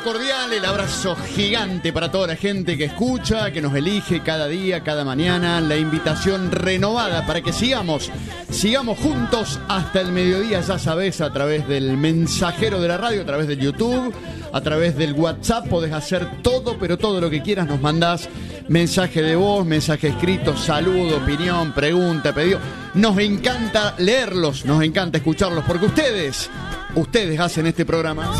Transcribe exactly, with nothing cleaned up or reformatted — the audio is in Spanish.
cordial, el abrazo gigante para toda la gente que escucha, que nos elige cada día, cada mañana. La invitación renovada para que sigamos, sigamos juntos hasta el mediodía, ya sabes, a través del mensajero de la radio, a través del YouTube, a través del WhatsApp. Podés hacer todo, pero todo lo que quieras. Nos mandás mensaje de voz, mensaje escrito, saludo, opinión, pregunta, pedido. Nos encanta leerlos, nos encanta escucharlos, porque ustedes, ustedes hacen este programa.